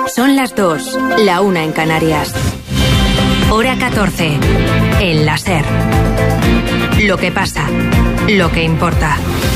Son las 2, la 1 en Canarias. Hora 14, en la SER. Lo que pasa, lo que importa.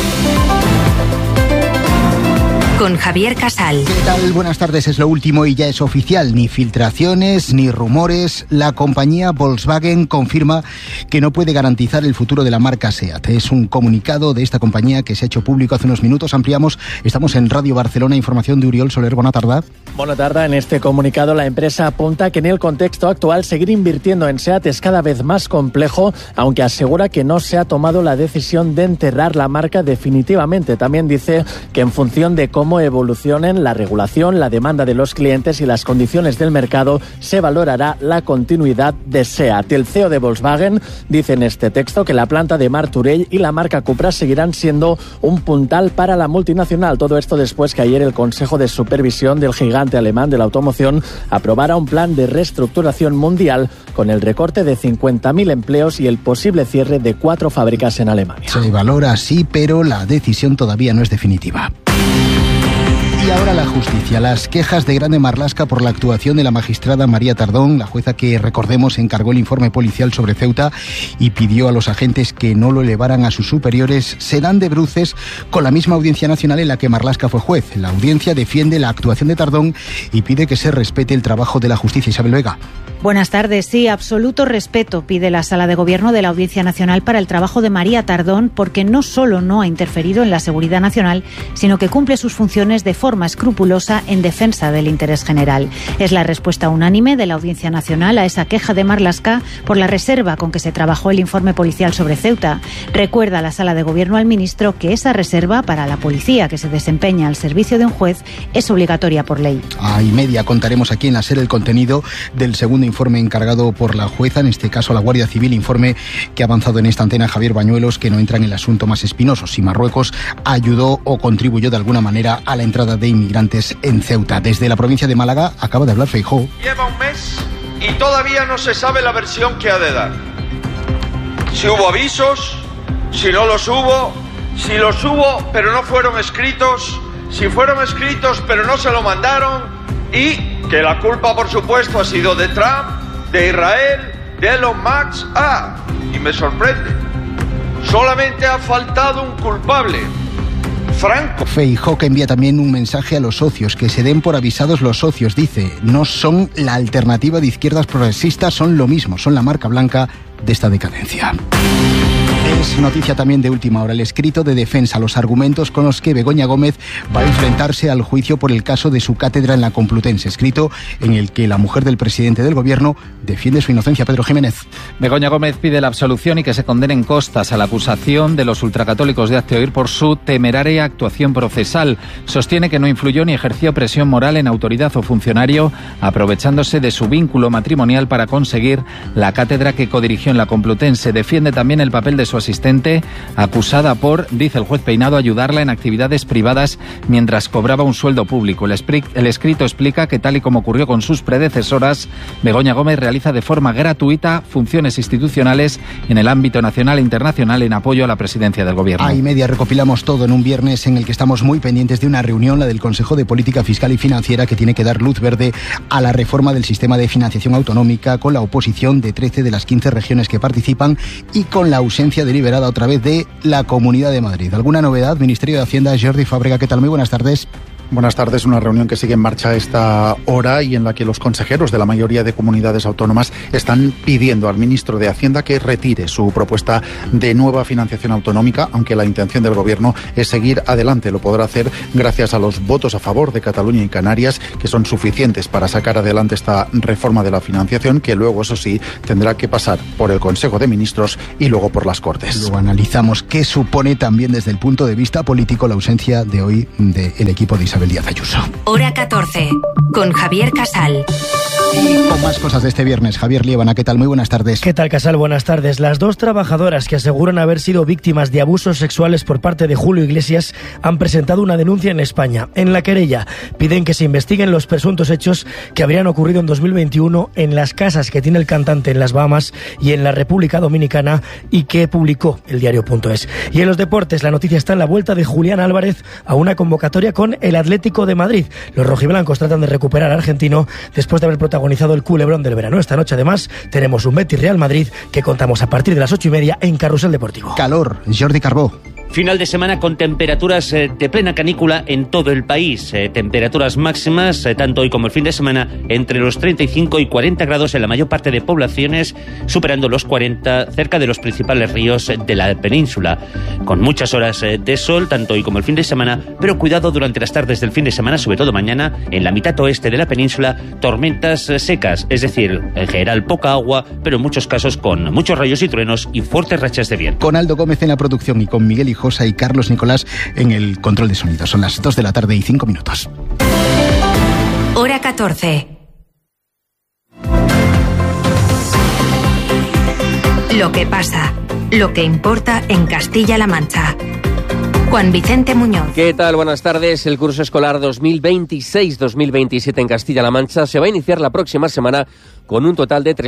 Con Javier Casal. ¿Qué tal? Buenas tardes, es lo último y ya es oficial. Ni filtraciones, ni rumores. La compañía Volkswagen confirma que no puede garantizar el futuro de la marca SEAT. Es un comunicado de esta compañía que se ha hecho público hace unos minutos. Ampliamos, estamos en Radio Barcelona, información de Uriol Soler. Buena tarde. Buena tarde. En este comunicado la empresa apunta que en el contexto actual seguir invirtiendo en SEAT es cada vez más complejo, aunque asegura que no se ha tomado la decisión de enterrar la marca definitivamente. También dice que en función de cómo evolucionen la regulación, la demanda de los clientes y las condiciones del mercado, se valorará la continuidad de SEAT. El CEO de Volkswagen dice en este texto que la planta de Martorell y la marca Cupra seguirán siendo un puntal para la multinacional. Todo esto después que ayer el Consejo de Supervisión del gigante alemán de la automoción aprobara un plan de reestructuración mundial con el recorte de 50.000 empleos y el posible cierre de 4 fábricas en Alemania. Se valora así, pero la decisión todavía no es definitiva. Y ahora la justicia. Las quejas de Grande Marlaska por la actuación de la magistrada María Tardón, la jueza que, recordemos, encargó el informe policial sobre Ceuta y pidió a los agentes que no lo elevaran a sus superiores, se dan de bruces con la misma Audiencia Nacional en la que Marlaska fue juez. La audiencia defiende la actuación de Tardón y pide que se respete el trabajo de la justicia. Isabel Vega. Buenas tardes. Sí, absoluto respeto pide la Sala de Gobierno de la Audiencia Nacional para el trabajo de María Tardón, porque no solo no ha interferido en la seguridad nacional, sino que cumple sus funciones de forma escrupulosa en defensa del interés general. Es la respuesta unánime de la Audiencia Nacional a esa queja de Marlaska por la reserva con que se trabajó el informe policial sobre Ceuta. Recuerda la Sala de Gobierno al ministro que esa reserva para la policía que se desempeña al servicio de un juez es obligatoria por ley. A y media contaremos aquí en la SER el contenido del segundo informe encargado por la jueza, en este caso la Guardia Civil, informe que ha avanzado en esta antena Javier Bañuelos, que no entra en el asunto más espinoso, si Marruecos ayudó o contribuyó de alguna manera a la entrada de inmigrantes en Ceuta. Desde la provincia de Málaga acaba de hablar Feijóo. Lleva un mes y todavía no se sabe la versión que ha de dar. Si hubo avisos, si no los hubo, si los hubo pero no fueron escritos, si fueron escritos pero no se lo mandaron, y que la culpa, por supuesto, ha sido de Trump, de Israel, de Elon Musk. Y me sorprende, solamente ha faltado un culpable: Franco. Feijóo, que envía también un mensaje a los socios, que se den por avisados los socios, dice, no son la alternativa de izquierdas progresistas, son lo mismo, son la marca blanca de esta decadencia. Es noticia también de última hora el escrito de defensa, los argumentos con los que Begoña Gómez va a enfrentarse al juicio por el caso de su cátedra en la Complutense, escrito en el que la mujer del presidente del gobierno defiende su inocencia. Pedro Jiménez. Begoña Gómez pide la absolución y que se condenen costas a la acusación de los ultracatólicos de Hazte Oír por su temeraria actuación procesal. Sostiene que no influyó ni ejerció presión moral en autoridad o funcionario, aprovechándose de su vínculo matrimonial para conseguir la cátedra que codirigió en la Complutense. Defiende también el papel de su asistente, acusada por, dice el juez Peinado, ayudarla en actividades privadas mientras cobraba un sueldo público. El escrito explica que, tal y como ocurrió con sus predecesoras, Begoña Gómez realiza de forma gratuita funciones institucionales en el ámbito nacional e internacional en apoyo a la presidencia del gobierno. A y media recopilamos todo en un viernes en el que estamos muy pendientes de una reunión, la del Consejo de Política Fiscal y Financiera, que tiene que dar luz verde a la reforma del sistema de financiación autonómica, con la oposición de 13 de las 15 regiones que participan y con la ausencia deliberada otra vez de la Comunidad de Madrid. ¿Alguna novedad? Ministerio de Hacienda, Jordi Fábrega, ¿qué tal? Muy buenas tardes. Buenas tardes. Una reunión que sigue en marcha a esta hora y en la que los consejeros de la mayoría de comunidades autónomas están pidiendo al ministro de Hacienda que retire su propuesta de nueva financiación autonómica, aunque la intención del gobierno es seguir adelante. Lo podrá hacer gracias a los votos a favor de Cataluña y Canarias, que son suficientes para sacar adelante esta reforma de la financiación, que luego, eso sí, tendrá que pasar por el Consejo de Ministros y luego por las Cortes. Luego analizamos qué supone también desde el punto de vista político la ausencia de hoy del equipo de Isabel Díaz Ayuso. Hora 14, con Javier Casal. Y con más cosas de este viernes, Javier Liébana, ¿qué tal? Muy buenas tardes. ¿Qué tal, Casal? Buenas tardes. Las dos trabajadoras que aseguran haber sido víctimas de abusos sexuales por parte de Julio Iglesias han presentado una denuncia en España. En la querella piden que se investiguen los presuntos hechos que habrían ocurrido en 2021 en las casas que tiene el cantante en las Bahamas y en la República Dominicana y que publicó el diario.es. Y en los deportes, la noticia está en la vuelta de Julián Álvarez a una convocatoria con el Atlético Atlético de Madrid. Los rojiblancos tratan de recuperar al argentino después de haber protagonizado el culebrón del verano. Esta noche, además, tenemos un Betis Real Madrid que contamos a partir de las 8:30 en Carrusel Deportivo. Calor, Jordi Carbó. Final de semana con temperaturas de plena canícula en todo el país. Temperaturas máximas, tanto hoy como el fin de semana, entre los 35 y 40 grados en la mayor parte de poblaciones, superando los 40 cerca de los principales ríos de la península. Con muchas horas de sol, tanto hoy como el fin de semana, pero cuidado durante las tardes del fin de semana, sobre todo mañana, en la mitad oeste de la península, tormentas secas, es decir, en general poca agua, pero en muchos casos con muchos rayos y truenos y fuertes rachas de viento. Con Aldo Gómez en la producción y con Miguel Hijosa y Carlos Nicolás en el control de sonido. Son las 2 de la tarde y 5 minutos. Hora 14. Lo que pasa, lo que importa en Castilla-La Mancha. Juan Vicente Muñoz. ¿Qué tal? Buenas tardes. El curso escolar 2026-2027 en Castilla-La Mancha se va a iniciar la próxima semana con un total de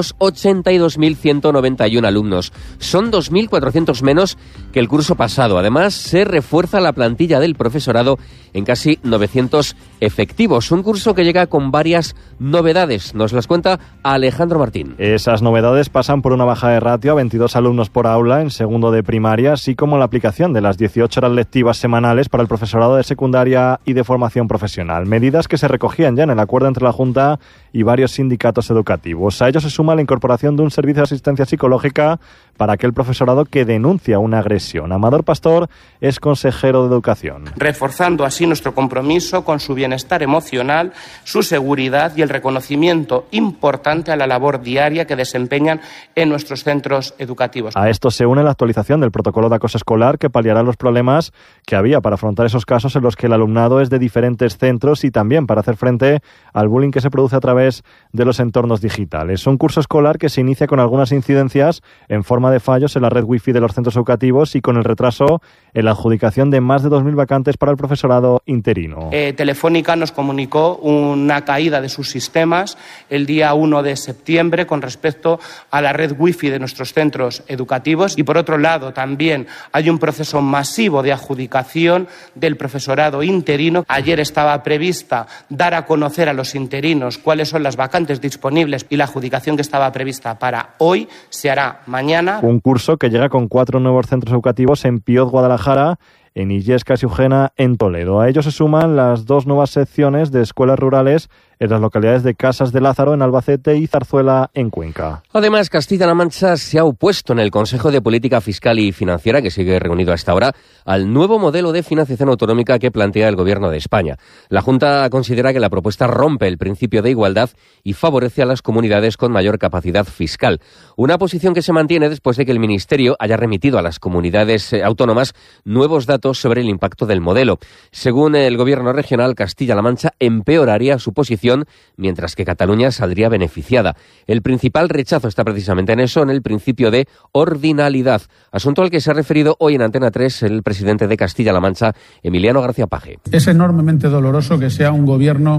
382.191 alumnos. Son 2.400 menos que el curso pasado. Además, se refuerza la plantilla del profesorado en casi 900 efectivos. Un curso que llega con varias novedades. Nos las cuenta Alejandro Martín. Esas novedades pasan por una baja de ratio a 22 alumnos por aula en segundo de primaria, así como la aplicación de las 18 horas lectivas semanales para el profesorado de secundaria y de formación profesional. Medidas que se recogían ya en el acuerdo entre la Junta y varios sindicatos educativos. A ello se suma la incorporación de un servicio de asistencia psicológica para aquel profesorado que denuncia una agresión. Amador Pastor es consejero de Educación. Reforzando así nuestro compromiso con su bienestar emocional, su seguridad y el reconocimiento importante a la labor diaria que desempeñan en nuestros centros educativos. A esto se une la actualización del protocolo de acoso escolar que paliará los problemas que había para afrontar esos casos en los que el alumnado es de diferentes centros y también para hacer frente al bullying que se produce a través de los entornos digitales. Un curso escolar que se inicia con algunas incidencias en forma de fallos en la red wifi de los centros educativos y con el retraso en la adjudicación de más de 2.000 vacantes para el profesorado interino. Telefónica nos comunicó una caída de sus sistemas el día 1 de septiembre con respecto a la red wifi de nuestros centros educativos y por otro lado también hay un proceso masivo de adjudicación del profesorado interino. Ayer estaba prevista dar a conocer a los interinos cuáles son las vacantes disponibles y la adjudicación que estaba prevista para hoy se hará mañana. Un curso que llega con 4 nuevos centros educativos en Piot, Guadalajara, en Illescas y Eugena, en Toledo. A ellos se suman las 2 nuevas secciones de escuelas rurales en las localidades de Casas de Lázaro, en Albacete, y Zarzuela, en Cuenca. Además, Castilla-La Mancha se ha opuesto en el Consejo de Política Fiscal y Financiera, que sigue reunido a esta hora, al nuevo modelo de financiación autonómica que plantea el Gobierno de España. La Junta considera que la propuesta rompe el principio de igualdad y favorece a las comunidades con mayor capacidad fiscal. Una posición que se mantiene después de que el Ministerio haya remitido a las comunidades autónomas nuevos datos sobre el impacto del modelo. Según el Gobierno regional, Castilla-La Mancha empeoraría su posición, mientras que Cataluña saldría beneficiada. El principal rechazo está precisamente en eso, en el principio de ordinalidad, asunto al que se ha referido hoy en Antena 3 el presidente de Castilla-La Mancha, Emiliano García Paje. Es enormemente doloroso que sea un gobierno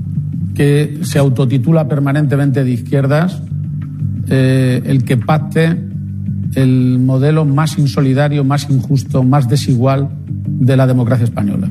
que se autotitula permanentemente de izquierdas el que pacte el modelo más insolidario, más injusto, más desigual de la democracia española.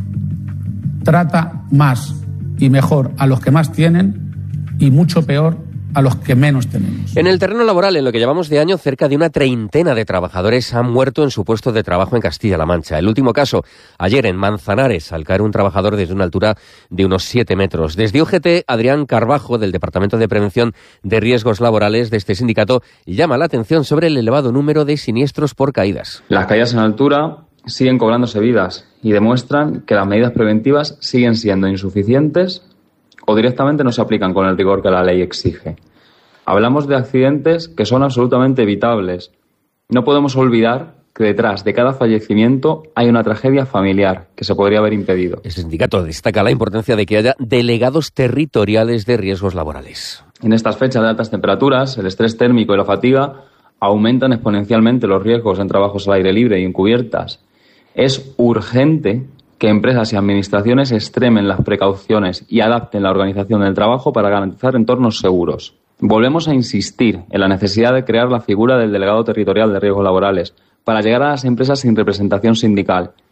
Trata más y mejor a los que más tienen y mucho peor a los que menos tenemos. En el terreno laboral, en lo que llevamos de año, cerca de una treintena de trabajadores han muerto en su puesto de trabajo en Castilla-La Mancha. El último caso, ayer en Manzanares, al caer un trabajador desde una altura de unos 7 metros. Desde UGT, Adrián Carbajo, del Departamento de Prevención de Riesgos Laborales de este sindicato, llama la atención sobre el elevado número de siniestros por caídas. Las caídas en altura siguen cobrándose vidas y demuestran que las medidas preventivas siguen siendo insuficientes o directamente no se aplican con el rigor que la ley exige. Hablamos de accidentes que son absolutamente evitables. No podemos olvidar que detrás de cada fallecimiento hay una tragedia familiar que se podría haber impedido. El sindicato destaca la importancia de que haya delegados territoriales de riesgos laborales. En estas fechas de altas temperaturas, el estrés térmico y la fatiga aumentan exponencialmente los riesgos en trabajos al aire libre y en cubiertas. Es urgente que empresas y administraciones extremen las precauciones y adapten la organización del trabajo para garantizar entornos seguros. Volvemos a insistir en la necesidad de crear la figura del delegado territorial de riesgos laborales para llegar a las empresas sin representación sindical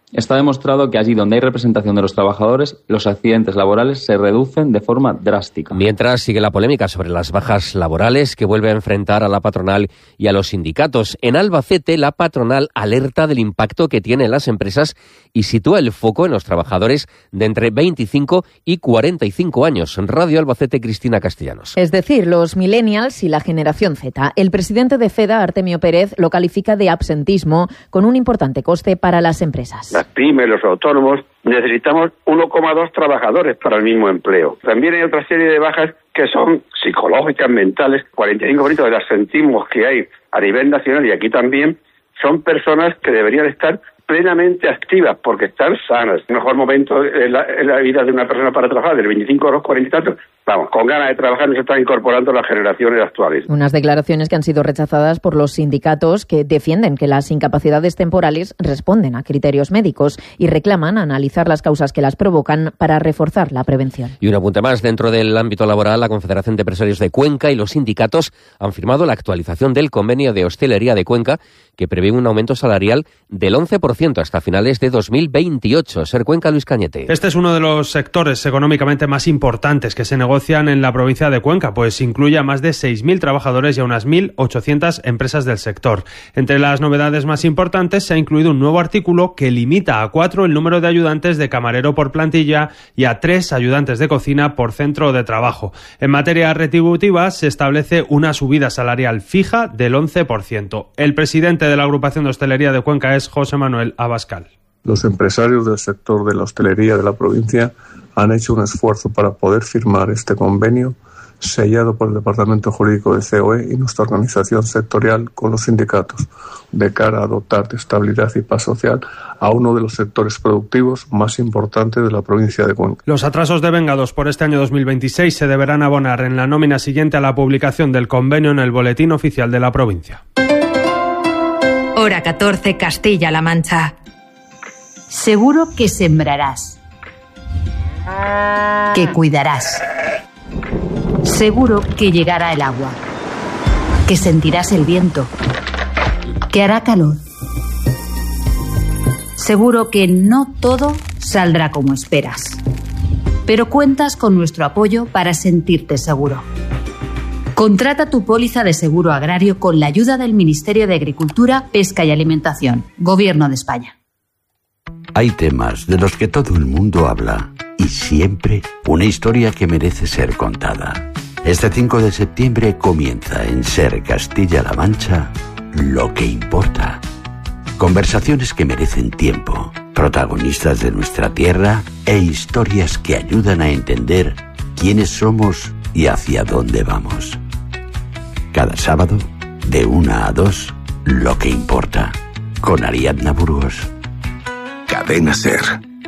Está demostrado que allí donde hay representación de los trabajadores, los accidentes laborales se reducen de forma drástica. Mientras sigue la polémica sobre las bajas laborales que vuelve a enfrentar a la patronal y a los sindicatos. En Albacete, la patronal alerta del impacto que tiene en las empresas y sitúa el foco en los trabajadores de entre 25 y 45 años. En Radio Albacete, Cristina Castellanos. Es decir, los millennials y la generación Z. El presidente de FEDA, Artemio Pérez, lo califica de absentismo con un importante coste para las empresas. Las pymes, los autónomos, necesitamos 1,2 trabajadores para el mismo empleo. También hay otra serie de bajas que son psicológicas, mentales. 45% de las sentimos que hay a nivel nacional y aquí también son personas que deberían estar plenamente activas porque están sanas. El mejor momento en la vida de una persona para trabajar, del 25 a los 40 y tantos, vamos, con ganas de trabajar no se están incorporando las generaciones actuales. Unas declaraciones que han sido rechazadas por los sindicatos que defienden que las incapacidades temporales responden a criterios médicos y reclaman analizar las causas que las provocan para reforzar la prevención. Y un apunte más, dentro del ámbito laboral, la Confederación de Empresarios de Cuenca y los sindicatos han firmado la actualización del convenio de hostelería de Cuenca que prevé un aumento salarial del 11% hasta finales de 2028. Ser Cuenca, Luis Cañete. Este es uno de los sectores económicamente más importantes que se negocian en la provincia de Cuenca, pues incluye a más de 6.000 trabajadores y a unas 1.800 empresas del sector. Entre las novedades más importantes se ha incluido un nuevo artículo que limita a 4 el número de ayudantes de camarero por plantilla y a 3 ayudantes de cocina por centro de trabajo. En materia retributiva se establece una subida salarial fija del 11%. El presidente de la agrupación de hostelería de Cuenca es José Manuel Abascal. Los empresarios del sector de la hostelería de la provincia han hecho un esfuerzo para poder firmar este convenio sellado por el Departamento Jurídico de COE y nuestra organización sectorial con los sindicatos, de cara a dotar de estabilidad y paz social a uno de los sectores productivos más importantes de la provincia de Cuenca. Los atrasos devengados por este año 2026 se deberán abonar en la nómina siguiente a la publicación del convenio en el Boletín Oficial de la provincia. Hora 14, Castilla-La Mancha. Seguro que sembrarás, que cuidarás. Seguro que llegará el agua, que sentirás el viento, que hará calor. Seguro que no todo saldrá como esperas, pero cuentas con nuestro apoyo para sentirte seguro. Contrata tu póliza de seguro agrario con la ayuda del Ministerio de Agricultura, Pesca y Alimentación, Gobierno de España. Hay temas de los que todo el mundo habla y siempre una historia que merece ser contada. Este 5 de septiembre comienza en Ser Castilla-La Mancha Lo que importa. Conversaciones que merecen tiempo, protagonistas de nuestra tierra e historias que ayudan a entender quiénes somos y hacia dónde vamos. Cada sábado, de 1 a 2, Lo que importa, con Ariadna Burgos. Cadena Ser.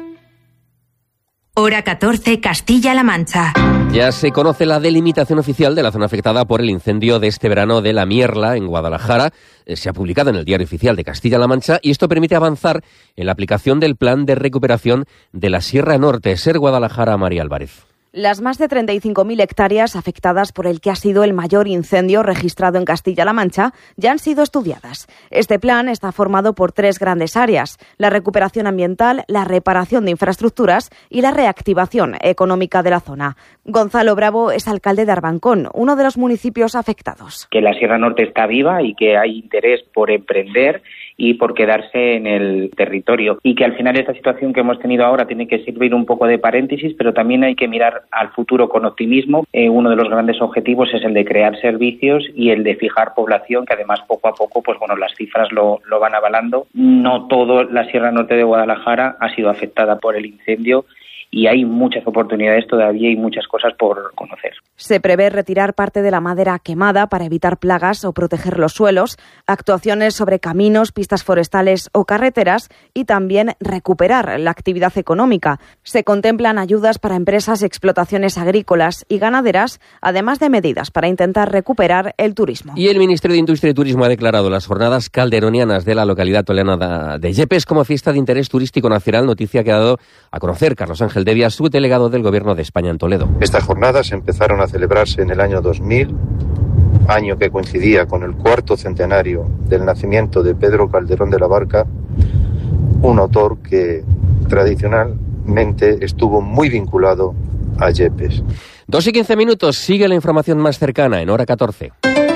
Hora 14, Castilla-La Mancha. Ya se conoce la delimitación oficial de la zona afectada por el incendio de este verano de La Mierla, en Guadalajara. Se ha publicado en el Diario Oficial de Castilla-La Mancha y esto permite avanzar en la aplicación del plan de recuperación de la Sierra Norte. Ser Guadalajara, María Álvarez. Las más de 35.000 hectáreas afectadas por el que ha sido el mayor incendio registrado en Castilla-La Mancha ya han sido estudiadas. Este plan está formado por 3 grandes áreas: la recuperación ambiental, la reparación de infraestructuras y la reactivación económica de la zona. Gonzalo Bravo es alcalde de Arbancón, uno de los municipios afectados. Que la Sierra Norte está viva y que hay interés por emprender y por quedarse en el territorio. Y que al final esta situación que hemos tenido ahora tiene que servir un poco de paréntesis, pero también hay que mirar al futuro con optimismo. Uno de los grandes objetivos es el de crear servicios y el de fijar población, que además poco a poco, pues bueno, las cifras lo van avalando. No todo la Sierra Norte de Guadalajara ha sido afectada por el incendio y hay muchas oportunidades todavía y muchas cosas por conocer. Se prevé retirar parte de la madera quemada para evitar plagas o proteger los suelos, actuaciones sobre caminos, pistas forestales o carreteras y también recuperar la actividad económica. Se contemplan ayudas para empresas y explotaciones agrícolas y ganaderas, además de medidas para intentar recuperar el turismo. Y el Ministerio de Industria y Turismo ha declarado las jornadas calderonianas de la localidad toledana de Yepes como fiesta de interés turístico nacional, noticia que ha dado a conocer Carlos Ángel Devia, subdelegado del Gobierno de España en Toledo. Estas jornadas empezaron a celebrarse en el año 2000, año que coincidía con el 4º centenario del nacimiento de Pedro Calderón de la Barca, un autor que tradicionalmente estuvo muy vinculado a Yepes. 2:15, sigue la información más cercana en hora 14.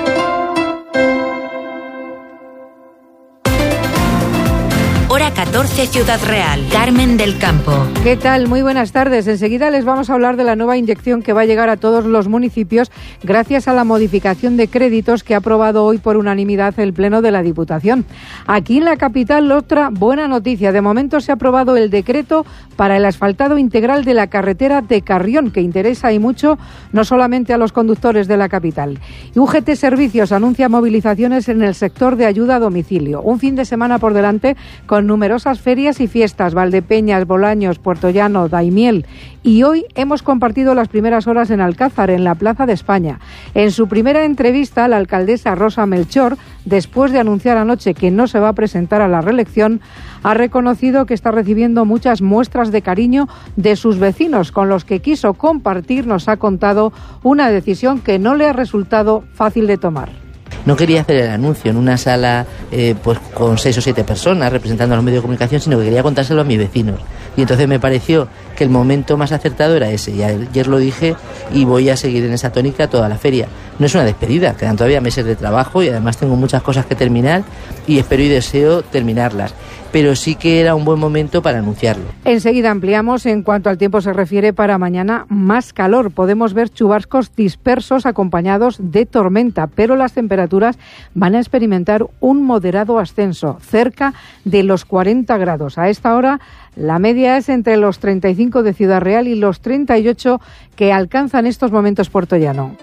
Hora 14, Ciudad Real. Carmen del Campo. ¿Qué tal? Muy buenas tardes. Enseguida les vamos a hablar de la nueva inyección que va a llegar a todos los municipios gracias a la modificación de créditos que ha aprobado hoy por unanimidad el Pleno de la Diputación. Aquí en la capital, otra buena noticia. De momento se ha aprobado el decreto para el asfaltado integral de la carretera de Carrión, que interesa y mucho no solamente a los conductores de la capital. Y UGT Servicios anuncia movilizaciones en el sector de ayuda a domicilio. Un fin de semana por delante con numerosas ferias y fiestas, Valdepeñas, Bolaños, Puertollano, Daimiel. Y hoy hemos compartido las primeras horas en Alcázar, en la Plaza de España. En su primera entrevista, la alcaldesa Rosa Melchor, después de anunciar anoche que no se va a presentar a la reelección, ha reconocido que está recibiendo muchas muestras de cariño de sus vecinos, con los que quiso compartir, nos ha contado, una decisión que no le ha resultado fácil de tomar. No quería hacer el anuncio en una sala pues con 6 o 7 personas representando a los medios de comunicación, sino que quería contárselo a mis vecinos. Y entonces me pareció que el momento más acertado era ese. Y ayer lo dije y voy a seguir en esa tónica toda la feria. No es una despedida, quedan todavía meses de trabajo y además tengo muchas cosas que terminar y espero y deseo terminarlas. Pero sí que era un buen momento para anunciarlo. Enseguida ampliamos. En cuanto al tiempo se refiere, para mañana más calor. Podemos ver chubascos dispersos acompañados de tormenta, pero las temperaturas van a experimentar un moderado ascenso, cerca de los 40 grados. A esta hora la media es entre los 35 de Ciudad Real y los 38 que alcanzan estos momentos Puertollano.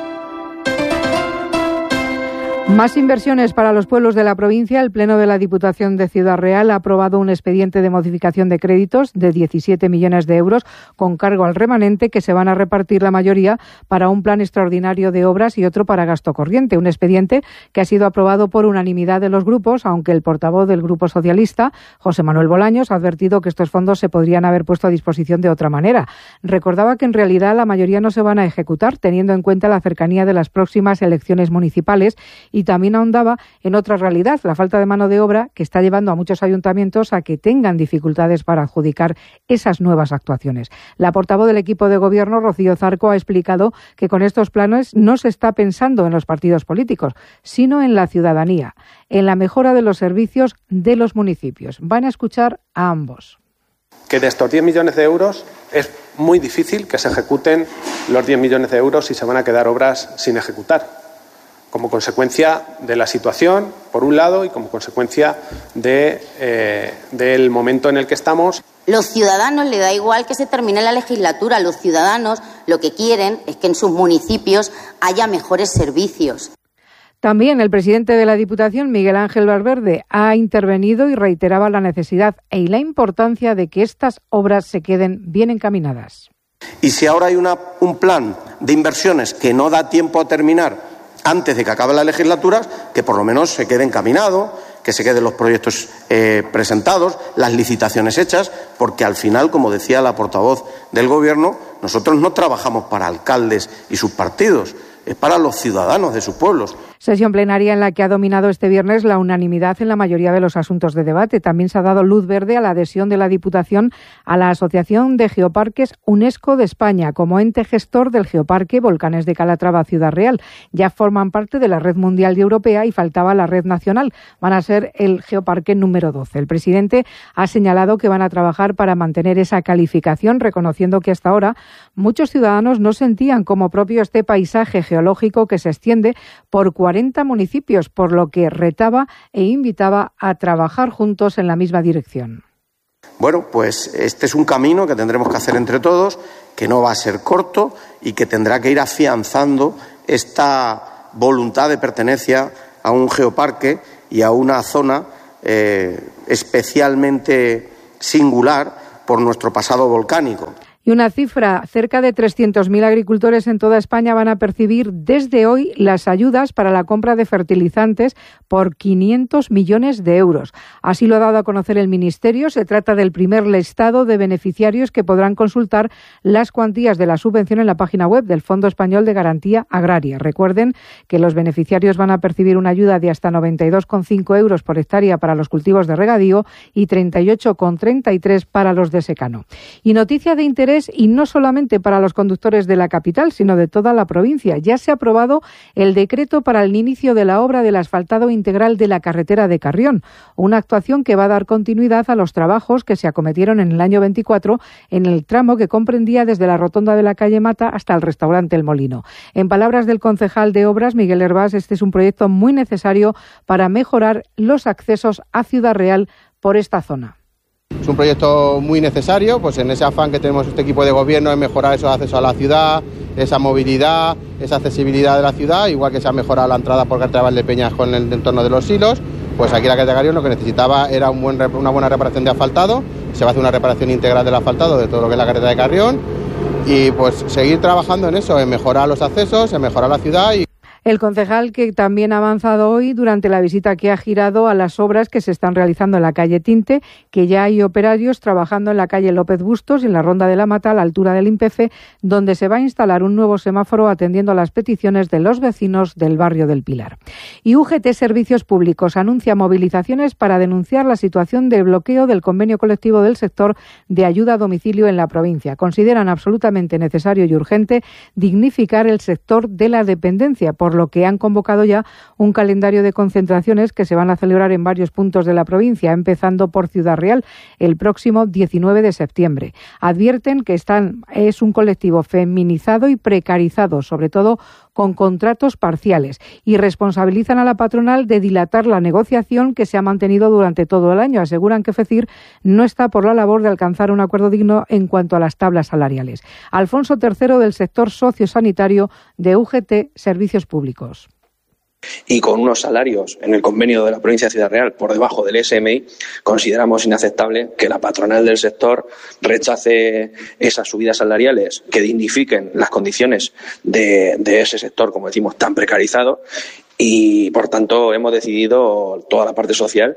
Más inversiones para los pueblos de la provincia. El Pleno de la Diputación de Ciudad Real ha aprobado un expediente de modificación de créditos de 17 millones de euros con cargo al remanente, que se van a repartir la mayoría para un plan extraordinario de obras y otro para gasto corriente. Un expediente que ha sido aprobado por unanimidad de los grupos, aunque el portavoz del Grupo Socialista, José Manuel Bolaños, ha advertido que estos fondos se podrían haber puesto a disposición de otra manera. Recordaba que en realidad la mayoría no se van a ejecutar, teniendo en cuenta la cercanía de las próximas elecciones municipales, y también ahondaba en otra realidad, la falta de mano de obra que está llevando a muchos ayuntamientos a que tengan dificultades para adjudicar esas nuevas actuaciones. La portavoz del equipo de gobierno, Rocío Zarco, ha explicado que con estos planes no se está pensando en los partidos políticos, sino en la ciudadanía, en la mejora de los servicios de los municipios. Van a escuchar a ambos. Que de estos 10 millones de euros es muy difícil que se ejecuten los 10 millones de euros y se van a quedar obras sin ejecutar, como consecuencia de la situación, por un lado, y como consecuencia del momento en el que estamos. Los ciudadanos les da igual que se termine la legislatura. Los ciudadanos lo que quieren es que en sus municipios haya mejores servicios. También el presidente de la Diputación, Miguel Ángel Valverde, ha intervenido y reiteraba la necesidad y la importancia de que estas obras se queden bien encaminadas. Y si ahora hay un plan de inversiones que no da tiempo a terminar antes de que acabe la legislatura, que por lo menos se quede encaminado, que se queden los proyectos presentados, las licitaciones hechas, porque al final, como decía la portavoz del Gobierno, nosotros no trabajamos para alcaldes y sus partidos, es para los ciudadanos de sus pueblos. Sesión plenaria en la que ha dominado este viernes la unanimidad en la mayoría de los asuntos de debate. También se ha dado luz verde a la adhesión de la Diputación a la Asociación de Geoparques UNESCO de España como ente gestor del Geoparque Volcanes de Calatrava Ciudad Real. Ya forman parte de la red mundial y europea y faltaba la red nacional. Van a ser el Geoparque número 12. El presidente ha señalado que van a trabajar para mantener esa calificación, reconociendo que hasta ahora muchos ciudadanos no sentían como propio este paisaje geológico que se extiende por 40 municipios, por lo que retaba e invitaba a trabajar juntos en la misma dirección. Bueno, pues este es un camino que tendremos que hacer entre todos, que no va a ser corto y que tendrá que ir afianzando esta voluntad de pertenencia a un geoparque y a una zona especialmente singular por nuestro pasado volcánico. Y Y una cifra, cerca de 300.000 agricultores en toda España van a percibir desde hoy las ayudas para la compra de fertilizantes por 500 millones de euros. Así lo ha dado a conocer el Ministerio. Se trata del primer listado de beneficiarios que podrán consultar las cuantías de la subvención en la página web del Fondo Español de Garantía Agraria. Recuerden que los beneficiarios van a percibir una ayuda de hasta 92,5 euros por hectárea para los cultivos de regadío y 38,33 para los de secano. Y noticia de interés, y no solamente para los conductores de la capital, sino de toda la provincia. Ya se ha aprobado el decreto para el inicio de la obra del asfaltado integral de la carretera de Carrión, una actuación que va a dar continuidad a los trabajos que se acometieron en el año 24 en el tramo que comprendía desde la rotonda de la calle Mata hasta el restaurante El Molino. En palabras del concejal de Obras, Miguel Hervás, este es un proyecto muy necesario para mejorar los accesos a Ciudad Real por esta zona. Es un proyecto muy necesario, pues en ese afán que tenemos este equipo de gobierno en mejorar esos accesos a la ciudad, esa movilidad, esa accesibilidad de la ciudad, igual que se ha mejorado la entrada por carretera Valdepeñas con el entorno de los silos, pues aquí la carretera de Carrión lo que necesitaba era una buena reparación de asfaltado. Se va a hacer una reparación integral del asfaltado de todo lo que es la carretera de Carrión y pues seguir trabajando en eso, en mejorar los accesos, en mejorar la ciudad. El concejal, que también ha avanzado hoy durante la visita que ha girado a las obras que se están realizando en la calle Tinte, que ya hay operarios trabajando en la calle López Bustos y en la Ronda de la Mata, a la altura del INPEFE, donde se va a instalar un nuevo semáforo atendiendo a las peticiones de los vecinos del barrio del Pilar. Y UGT Servicios Públicos anuncia movilizaciones para denunciar la situación de bloqueo del convenio colectivo del sector de ayuda a domicilio en la provincia. Consideran absolutamente necesario y urgente dignificar el sector de la dependencia, por lo que han convocado ya un calendario de concentraciones que se van a celebrar en varios puntos de la provincia, empezando por Ciudad Real el próximo 19 de septiembre. Advierten que es un colectivo feminizado y precarizado, sobre todo con contratos parciales, y responsabilizan a la patronal de dilatar la negociación que se ha mantenido durante todo el año. Aseguran que FECIR no está por la labor de alcanzar un acuerdo digno en cuanto a las tablas salariales. Alfonso III, del sector sociosanitario de UGT Servicios Públicos. Y con unos salarios en el convenio de la provincia de Ciudad Real por debajo del SMI, consideramos inaceptable que la patronal del sector rechace esas subidas salariales que dignifiquen las condiciones de ese sector, como decimos, tan precarizado. Y, por tanto, hemos decidido, toda la parte social,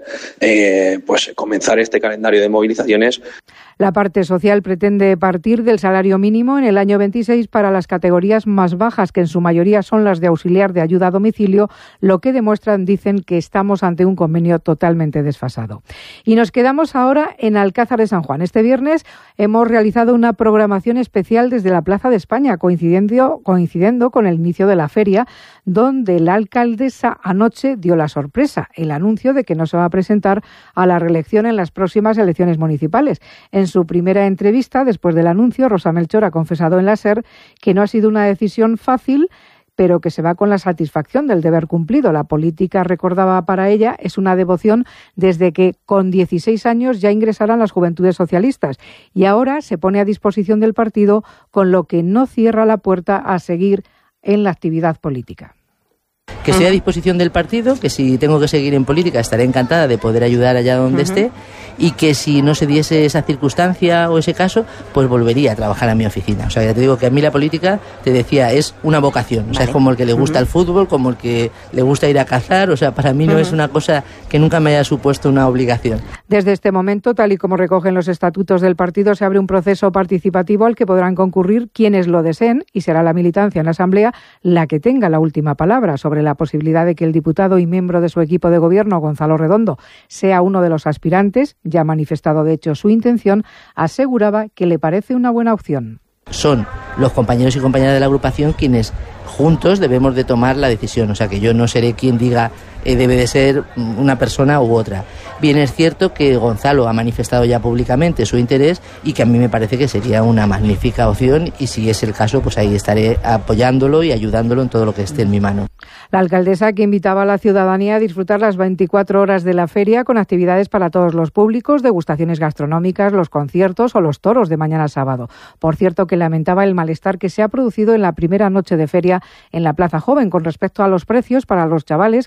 pues comenzar este calendario de movilizaciones. La parte social pretende partir del salario mínimo en el año 26 para las categorías más bajas, que en su mayoría son las de auxiliar de ayuda a domicilio, lo que demuestran, dicen, que estamos ante un convenio totalmente desfasado. Y nos quedamos ahora en Alcázar de San Juan. Este viernes hemos realizado una programación especial desde la Plaza de España, coincidiendo con el inicio de la feria, donde la alcaldesa anoche dio la sorpresa, el anuncio de que no se va a presentar a la reelección en las próximas elecciones municipales. En su primera entrevista, después del anuncio, Rosa Melchor ha confesado en la SER que no ha sido una decisión fácil, pero que se va con la satisfacción del deber cumplido. La política, recordaba para ella, es una devoción desde que con 16 años ya ingresaran las Juventudes Socialistas y ahora se pone a disposición del partido, con lo que no cierra la puerta a seguir en la actividad política. Que estoy a disposición del partido, que si tengo que seguir en política estaré encantada de poder ayudar allá donde esté, y que si no se diese esa circunstancia o ese caso, pues volvería a trabajar a mi oficina. O sea, ya te digo que a mí la política, te decía, es una vocación. O sea, es como el que le gusta el fútbol, como el que le gusta ir a cazar. O sea, para mí no es una cosa que nunca me haya supuesto una obligación. Desde este momento, tal y como recogen los estatutos del partido, se abre un proceso participativo al que podrán concurrir quienes lo deseen, y será la militancia en la Asamblea la que tenga la última palabra sobre la posibilidad de que el diputado y miembro de su equipo de gobierno, Gonzalo Redondo, sea uno de los aspirantes. Ya ha manifestado, de hecho, su intención. Aseguraba que le parece una buena opción. Son los compañeros y compañeras de la agrupación quienes juntos debemos de tomar la decisión. O sea, que yo no seré quien diga debe de ser una persona u otra. Bien, es cierto que Gonzalo ha manifestado ya públicamente su interés y que a mí me parece que sería una magnífica opción, y si es el caso, pues ahí estaré apoyándolo y ayudándolo en todo lo que esté en mi mano. La alcaldesa, que invitaba a la ciudadanía a disfrutar las 24 horas de la feria con actividades para todos los públicos, degustaciones gastronómicas, los conciertos o los toros de mañana sábado. Por cierto, que lamentaba el malestar que se ha producido en la primera noche de feria en la Plaza Joven con respecto a los precios para los chavales, que además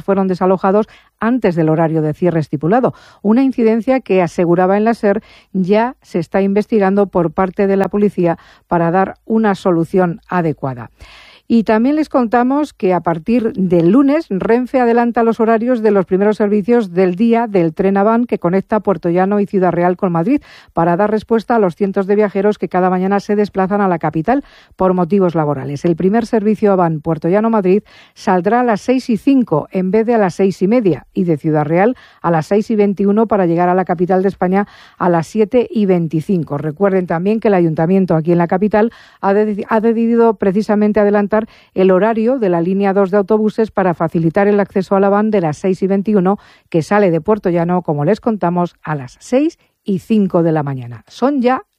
fueron desalojados antes del horario de cierre estipulado. Una incidencia que, aseguraba en la SER, ya se está investigando por parte de la policía para dar una solución adecuada. Y también les contamos que a partir del lunes Renfe adelanta los horarios de los primeros servicios del día del tren Avant que conecta Puertollano y Ciudad Real con Madrid para dar respuesta a los cientos de viajeros que cada mañana se desplazan a la capital por motivos laborales. El primer servicio Avant Puertollano-Madrid saldrá a las 6:05 en vez de a las 6:30 y de Ciudad Real a las 6:21 para llegar a la capital de España a las 7:25. Recuerden también que el Ayuntamiento aquí en la capital ha decidido precisamente adelantar el horario de la línea 2 de autobuses para facilitar el acceso a la Avant de las 6:21, que sale de Puertollano, como les contamos, a las 6:05 de la mañana. Son ya